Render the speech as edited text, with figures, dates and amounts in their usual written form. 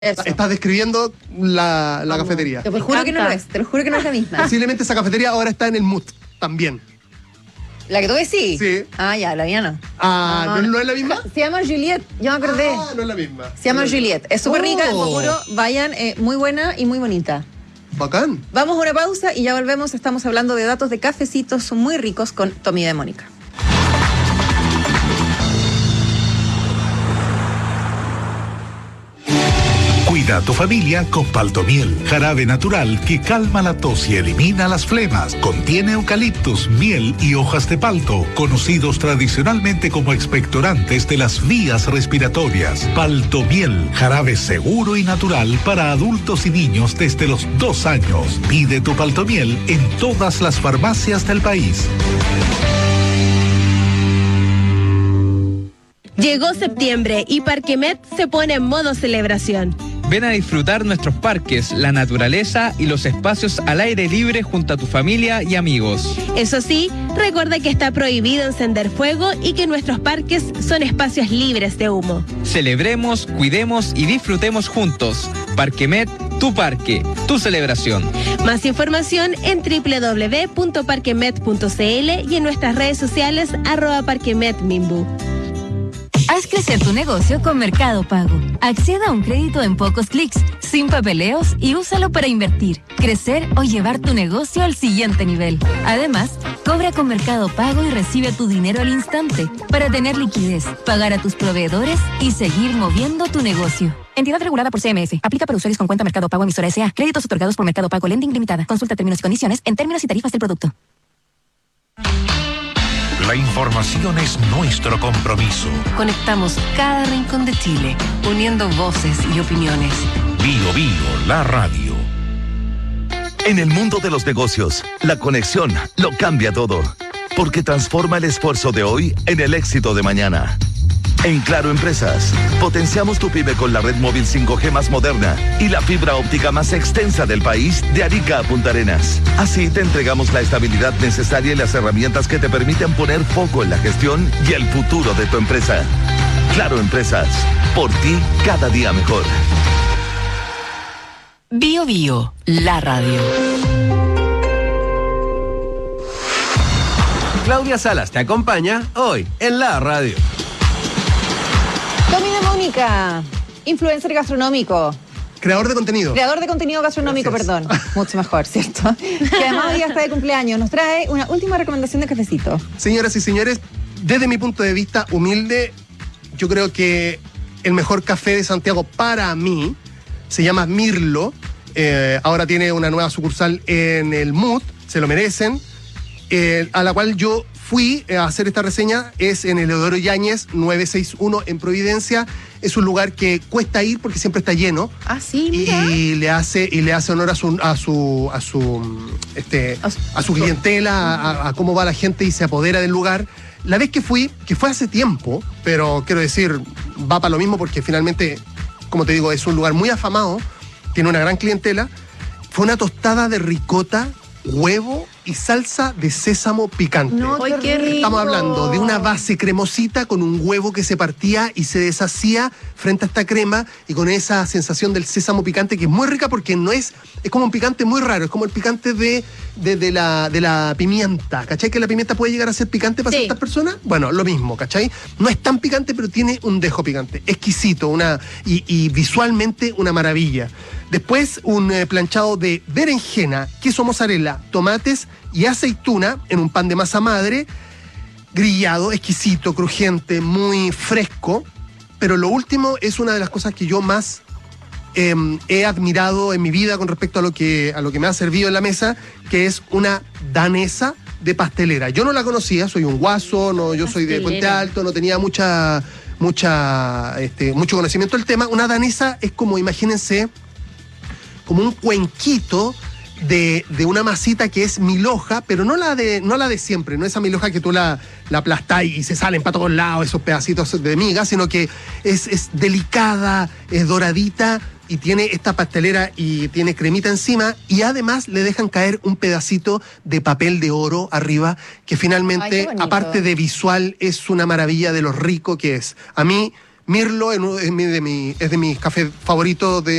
Eso. Estás describiendo la cafetería. Te lo juro que no lo es, te lo juro que no es la misma. Posiblemente esa cafetería ahora está en el MUT también. ¿La que tú decís? Sí. Ah, ya, la mía no. ¿No es la misma? Se llama Juliette, yo me acordé. Ah, no es la misma. Se llama Juliette. Es súper rica, te juro. Vayan, muy buena y muy bonita. Bacán. Vamos a una pausa y ya volvemos. Estamos hablando de datos de cafecitos muy ricos con Tommy de Mónica. Cuida a tu familia con Paltomiel, jarabe natural que calma la tos y elimina las flemas. Contiene eucaliptus, miel y hojas de palto, conocidos tradicionalmente como expectorantes de las vías respiratorias. Paltomiel, jarabe seguro y natural para adultos y niños desde los 2 años. Pide tu Paltomiel en todas las farmacias del país. Llegó septiembre y Parquemet se pone en modo celebración. Ven a disfrutar nuestros parques, la naturaleza y los espacios al aire libre junto a tu familia y amigos. Eso sí, recuerda que está prohibido encender fuego y que nuestros parques son espacios libres de humo. Celebremos, cuidemos y disfrutemos juntos. Parquemet, tu parque, tu celebración. Más información en www.parquemet.cl y en nuestras redes sociales @parquemetminbu. Haz crecer tu negocio con Mercado Pago. Acceda a un crédito en pocos clics, sin papeleos y úsalo para invertir, crecer o llevar tu negocio al siguiente nivel. Además, cobra con Mercado Pago y recibe tu dinero al instante para tener liquidez, pagar a tus proveedores y seguir moviendo tu negocio. Entidad regulada por CMF. Aplica para usuarios con cuenta Mercado Pago emisora S.A. Créditos otorgados por Mercado Pago Lending Limitada. Consulta términos y condiciones en términos y tarifas del producto. La información es nuestro compromiso. Conectamos cada rincón de Chile, uniendo voces y opiniones. Bio Bio, la radio. En el mundo de los negocios, la conexión lo cambia todo, porque transforma el esfuerzo de hoy en el éxito de mañana. En Claro Empresas, potenciamos tu pyme con la red móvil 5G más moderna y la fibra óptica más extensa del país, de Arica a Punta Arenas. Así te entregamos la estabilidad necesaria y las herramientas que te permiten poner foco en la gestión y el futuro de tu empresa. Claro Empresas, por ti cada día mejor. Bio Bio, la radio. Claudia Salas te acompaña hoy en la radio. Tommy de Mónica, influencer gastronómico. Creador de contenido. Creador de contenido gastronómico, Gracias. perdón. Mucho mejor, ¿cierto? Que además hoy día está de cumpleaños. Nos trae una última recomendación de cafecito. Señoras y señores, desde mi punto de vista humilde, yo creo que el mejor café de Santiago para mí se llama Mirlo. Ahora tiene una nueva sucursal en el MUT, se lo merecen. A la cual yo fui a hacer esta reseña, es en Eleodoro Yáñez 961 en Providencia. Es un lugar que cuesta ir porque siempre está lleno. Ah, sí, mira. Y le hace honor a su clientela, a cómo va la gente y se apodera del lugar. La vez que fui, que fue hace tiempo, pero quiero decir, va para lo mismo porque finalmente, como te digo, es un lugar muy afamado, tiene una gran clientela. Fue una tostada de ricota, huevo y salsa de sésamo picante. No, qué rico. Estamos hablando de una base cremosita con un huevo que se partía y se deshacía frente a esta crema y con esa sensación del sésamo picante que es muy rica porque no es como un picante muy raro, es como el picante de la pimienta, ¿cachai? Que la pimienta puede llegar a ser picante para ciertas personas. Bueno, lo mismo, ¿cachai? No es tan picante, pero tiene un dejo picante. Exquisito, y visualmente una maravilla. Después un planchado de berenjena, queso mozzarella, tomates y aceituna en un pan de masa madre, grillado, exquisito, crujiente, muy fresco. Pero lo último es una de las cosas que yo más he admirado en mi vida con respecto a lo que me ha servido en la mesa, que es una danesa de pastelera. Yo no la conocía, soy un guaso, yo soy de Puente Alto, no tenía mucho conocimiento del tema. Una danesa es como, imagínense, como un cuenquito de una masita que es milhoja, pero no la de siempre, no esa milhoja que tú la aplastás y se salen para todos lados esos pedacitos de miga, sino que es delicada, es doradita y tiene esta pastelera y tiene cremita encima y además le dejan caer un pedacito de papel de oro arriba que finalmente, aparte de visual, es una maravilla de lo rico que es. A mí Mirlo es de mis cafés favoritos